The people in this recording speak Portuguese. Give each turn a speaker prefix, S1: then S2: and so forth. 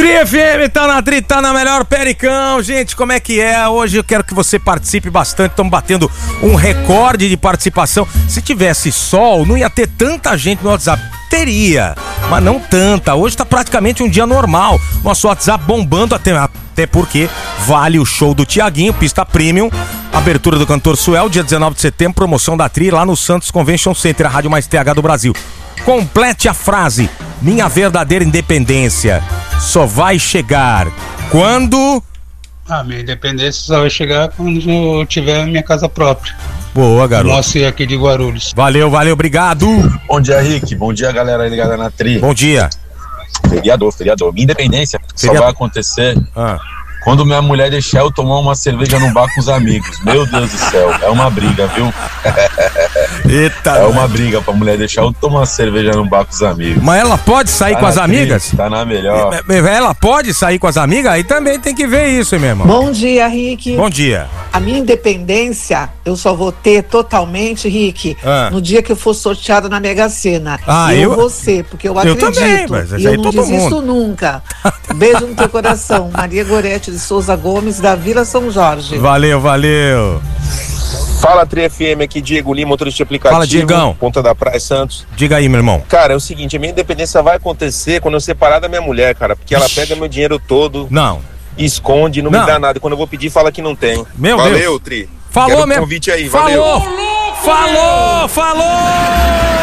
S1: Tri FM, tá na Tri, tá na melhor Pericão. Gente, como é que é? Hoje eu quero que você participe bastante. Estamos batendo um recorde de participação. Se tivesse sol, não ia ter tanta gente no WhatsApp. Teria, mas não tanta. Hoje tá praticamente um dia normal. Nosso WhatsApp bombando até porque vale o show do Tiaguinho, pista premium, abertura do cantor Suel, dia 19 de setembro, promoção da Tri lá no Santos Convention Center, a rádio mais TH do Brasil. Complete a frase: minha verdadeira independência só vai chegar quando...
S2: Minha independência só vai chegar quando eu tiver a minha casa própria.
S1: Boa, garoto.
S2: Nossa, aqui de Guarulhos.
S1: Valeu, obrigado.
S3: Bom dia, Rick. Bom dia, galera aí ligada na Tri.
S1: Bom dia.
S3: Feriador. Minha independência só vai acontecer quando minha mulher deixar eu tomar uma cerveja no bar com os amigos. Meu Deus do céu, é uma briga, viu?
S1: Eita.
S3: É uma briga pra mulher deixar eu tomar uma cerveja no bar com os amigos.
S1: Mas ela pode sair com as amigas?
S3: Tá na melhor.
S1: Ela pode sair com as amigas? Aí também tem que ver isso, hein, meu irmão?
S4: Bom dia, Rick.
S1: Bom dia.
S4: A minha independência eu só vou ter totalmente, Rick, no dia que eu for sorteado na Mega Sena. Eu vou ser, porque eu acredito.
S1: Também, mas
S4: e eu não desisto nunca. Beijo no teu coração. Maria Gorete de Souza Gomes, da Vila São Jorge.
S1: Valeu.
S5: Fala, Tri FM, aqui Diego Lima, motorista de aplicativo.
S1: Fala, Diegão.
S5: Ponta da Praia, Santos.
S1: Diga aí, meu irmão.
S5: Cara, é o seguinte, a minha independência vai acontecer quando eu separar da minha mulher, cara, porque ela pega meu dinheiro todo.
S1: Não.
S5: Esconde, não me dá nada. Quando eu vou pedir, fala que não tem.
S1: Meu
S5: Deus.
S1: Valeu,
S5: Tri.
S1: Falou
S5: Quero
S1: mesmo.
S5: Convite aí,
S1: Falou.
S5: valeu.
S1: Falou.